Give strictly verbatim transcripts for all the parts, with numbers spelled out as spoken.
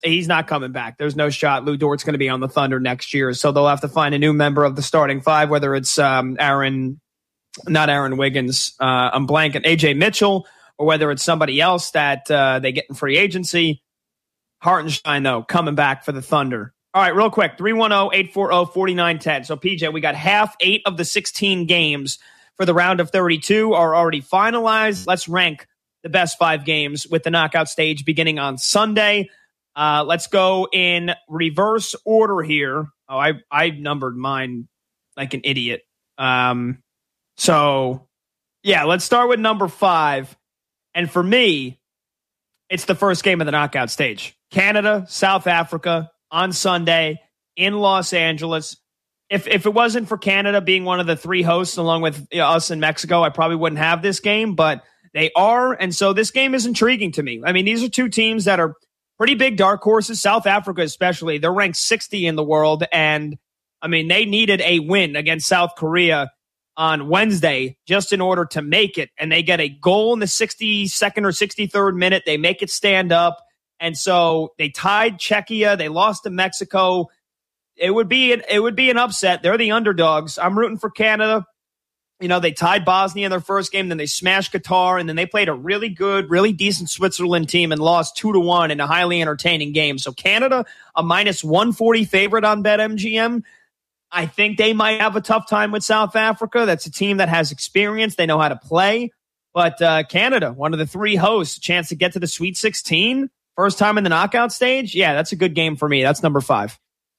he's not coming back. There's no shot Lou Dort's going to be on the Thunder next year. So they'll have to find a new member of the starting five, whether it's um, Aaron, not Aaron Wiggins, uh, I'm blanking, A J Mitchell, or whether it's somebody else that uh, they get in free agency. Hartenstein, though, coming back for the Thunder. All right, real quick, three one zero, eight four zero, four nine one zero. So, P J, we got half eight of the sixteen games for the round of thirty-two are already finalized. Let's rank the best five games with the knockout stage beginning on Sunday. Uh, let's go in reverse order here. Oh, I, I numbered mine like an idiot. Um, so, yeah, let's start with number five. And for me, it's the first game of the knockout stage. Canada, South Africa on Sunday in Los Angeles. If if it wasn't for Canada being one of the three hosts along with you know, us in Mexico, I probably wouldn't have this game, but they are. And so this game is intriguing to me. I mean, these are two teams that are pretty big dark horses. South Africa especially, they're ranked sixty in the world. And I mean, they needed a win against South Korea on Wednesday just in order to make it. And they get a goal in the sixty-second or sixty-third minute. They make it stand up. And so they tied Czechia. They lost to Mexico. It would be an, it would be an upset. They're the underdogs. I'm rooting for Canada. You know, they tied Bosnia in their first game, then they smashed Qatar, and then they played a really good, really decent Switzerland team and lost two to one in a highly entertaining game. So Canada, a minus one forty favorite on BetMGM. I think they might have a tough time with South Africa. That's a team that has experience. They know how to play. But uh, Canada, one of the three hosts, a chance to get to the Sweet sixteen. First time in the knockout stage? Yeah, that's a good game for me. That's number five.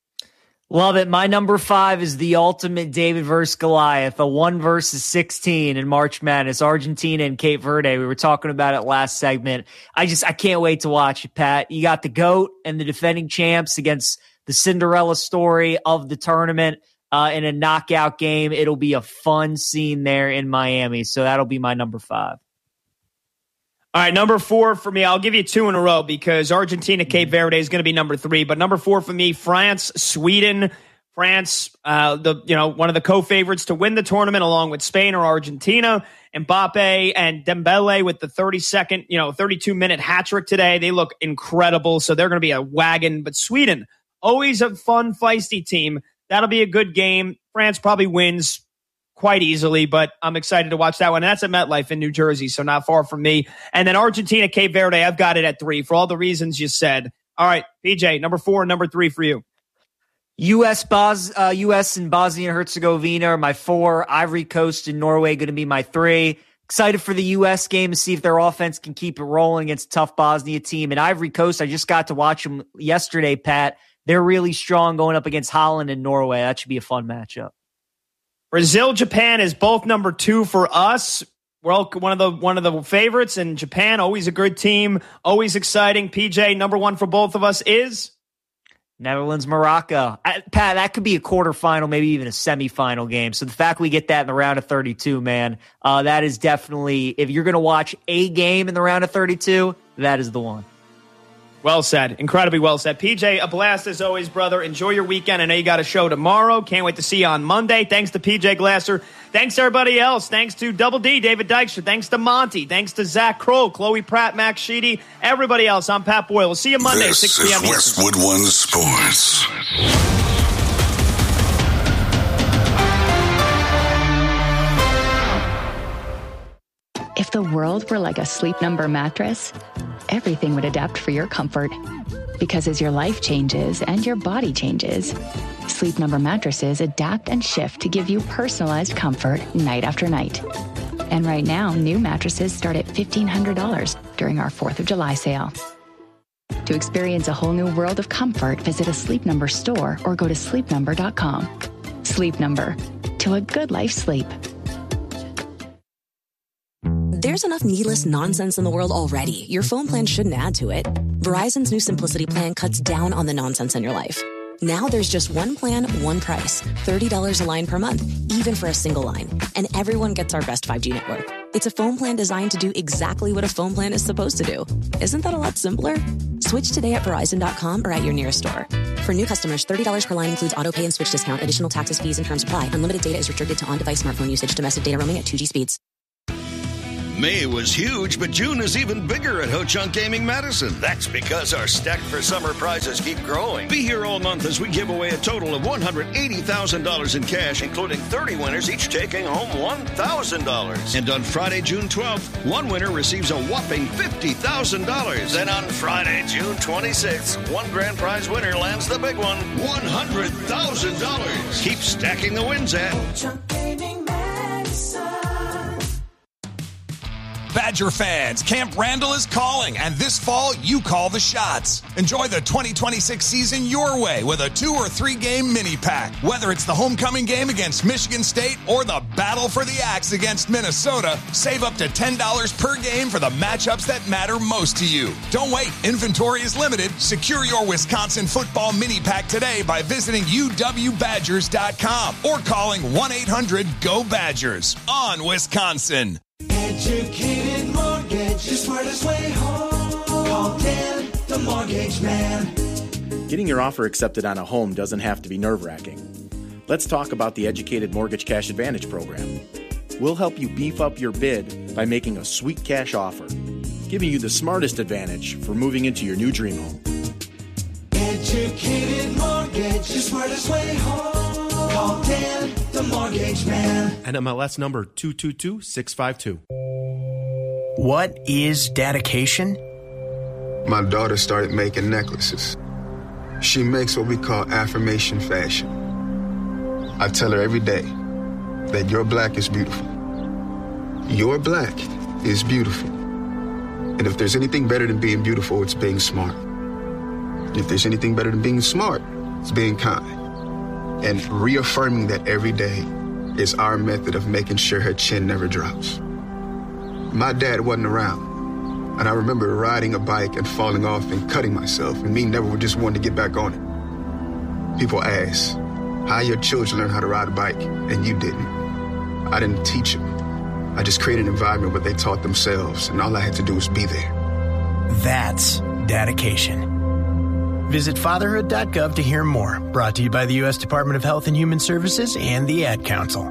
Love it. My number five is the ultimate David versus Goliath, a one versus sixteen in March Madness, Argentina and Cape Verde. We were talking about it last segment. I just, I can't wait to watch it, Pat. You got the GOAT and the defending champs against the Cinderella story of the tournament uh, in a knockout game. It'll be a fun scene there in Miami. So that'll be my number five. All right, number four for me, I'll give you two in a row because Argentina, Cape Verde is going to be number three. But number four for me, France, Sweden. France, uh, the you know one of the co-favorites to win the tournament along with Spain or Argentina. Mbappe and Dembele with the thirty-second, you know, thirty-two minute hat trick today. They look incredible, so they're going to be a wagon. But Sweden, always a fun, feisty team. That'll be a good game. France probably wins quite easily, but I'm excited to watch that one. And that's at MetLife in New Jersey, so not far from me. And then Argentina, Cape Verde, I've got it at three for all the reasons you said. All right, P J, number four and number three for you. U S Bos- uh, U S and Bosnia and Herzegovina are my four. Ivory Coast and Norway going to be my three. Excited for the U S game to see if their offense can keep it rolling against a tough Bosnia team. And Ivory Coast, I just got to watch them yesterday, Pat. They're really strong going up against Holland and Norway. That should be a fun matchup. Brazil, Japan is both number two for us. We're all one of the one of the favorites, and Japan, always a good team, always exciting. P J, number one for both of us is Netherlands, Morocco. I, Pat, that could be a quarterfinal, maybe even a semifinal game. So the fact we get that in the round of thirty-two, man, uh, that is definitely, if you're going to watch a game in the round of thirty-two, that is the one. Well said. Incredibly well said. P J, a blast as always, brother. Enjoy your weekend. I know you got a show tomorrow. Can't wait to see you on Monday. Thanks to P J Glasser. Thanks to everybody else. Thanks to Double D, David Dykstra. Thanks to Monty. Thanks to Zach Kroll, Chloe Pratt, Max Sheedy, everybody else. I'm Pat Boyle. We'll see you Monday, this six p.m. This is Westwood One Sports. If the world were like a Sleep Number mattress, everything would adapt for your comfort. Because as your life changes and your body changes, Sleep Number mattresses adapt and shift to give you personalized comfort night after night. And right now, new mattresses start at fifteen hundred dollars during our fourth of July sale. To experience a whole new world of comfort, visit a Sleep Number store or go to sleep number dot com. Sleep Number. To a good life sleep. There's enough needless nonsense in the world already. Your phone plan shouldn't add to it. Verizon's new Simplicity plan cuts down on the nonsense in your life. Now there's just one plan, one price. thirty dollars a line per month, even for a single line. And everyone gets our best five G network. It's a phone plan designed to do exactly what a phone plan is supposed to do. Isn't that a lot simpler? Switch today at Verizon dot com or at your nearest store. For new customers, thirty dollars per line includes auto pay and switch discount. Additional taxes, fees, and terms apply. Unlimited data is restricted to on-device smartphone usage. Domestic data roaming at two G speeds. May was huge, but June is even bigger at Ho Chunk Gaming Madison. That's because our Stacked for Summer prizes keep growing. Be here all month as we give away a total of one hundred eighty thousand dollars in cash, including thirty winners, each taking home one thousand dollars. And on Friday, June twelfth, one winner receives a whopping fifty thousand dollars. Then on Friday, June twenty-sixth, one grand prize winner lands the big one, one hundred thousand dollars. Keep stacking the wins at Ho Chunk Gaming Madison. Badger fans, Camp Randall is calling, and this fall, you call the shots. Enjoy the twenty twenty-six season your way with a two- or three-game mini-pack. Whether it's the homecoming game against Michigan State or the battle for the axe against Minnesota, save up to ten dollars per game for the matchups that matter most to you. Don't wait. Inventory is limited. Secure your Wisconsin football mini-pack today by visiting U W Badgers dot com or calling one eight hundred G O Badgers on Wisconsin. Educated Mortgage, the smartest way home. Call Dan, the Mortgage Man. Getting your offer accepted on a home doesn't have to be nerve-wracking. Let's talk about the Educated Mortgage Cash Advantage program. We'll help you beef up your bid by making a sweet cash offer, giving you the smartest advantage for moving into your new dream home. Educated Mortgage, the smartest way home. Call Dan, the Mortgage Man. N M L S number two two two six five two. What is dedication? My daughter started making necklaces. She makes what we call affirmation fashion. I tell her every day that your black is beautiful. Your black is beautiful. And if there's anything better than being beautiful, it's being smart. If there's anything better than being smart, it's being kind. And reaffirming that every day is our method of making sure her chin never drops. My dad wasn't around, and I remember riding a bike and falling off and cutting myself, and me never just wanting to get back on it. People ask, how your children learn how to ride a bike, and you didn't? I didn't teach them. I just created an environment where they taught themselves, and all I had to do was be there. That's dedication. Visit fatherhood dot gov to hear more. Brought to you by the U S Department of Health and Human Services and the Ad Council.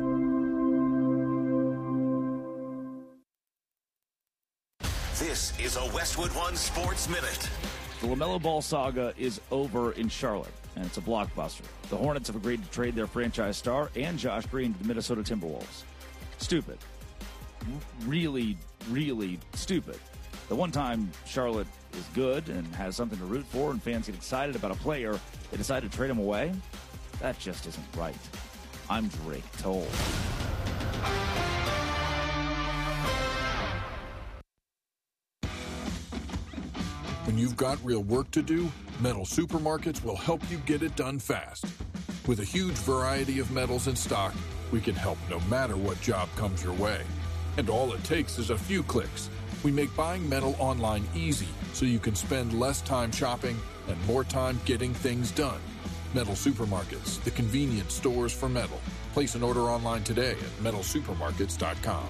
This is a Westwood One Sports Minute. The LaMelo Ball saga is over in Charlotte, and it's a blockbuster. The Hornets have agreed to trade their franchise star and Josh Green to the Minnesota Timberwolves. Stupid. Really, really stupid. The one time Charlotte is good and has something to root for and fans get excited about a player, they decide to trade him away? That just isn't right. I'm Drake Toll. When you've got real work to do, Metal Supermarkets will help you get it done fast. With a huge variety of metals in stock, we can help no matter what job comes your way. And all it takes is a few clicks. We make buying metal online easy so you can spend less time shopping and more time getting things done. Metal Supermarkets, the convenient stores for metal. Place an order online today at metal supermarkets dot com.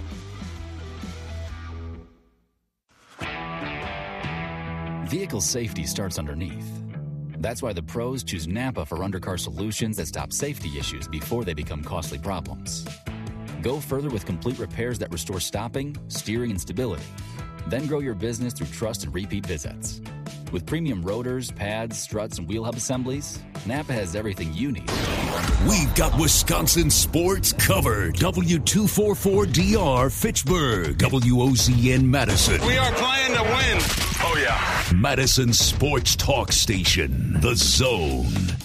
Vehicle safety starts underneath. That's why the pros choose Napa for undercar solutions that stop safety issues before they become costly problems. Go further with complete repairs that restore stopping, steering, and stability. Then grow your business through trust and repeat visits. With premium rotors, pads, struts, and wheel hub assemblies, Napa has everything you need. We've got Wisconsin sports covered. W two forty-four D R Fitchburg. W O Z N Madison. We are playing to win. Oh, yeah. Madison Sports Talk Station. The Zone.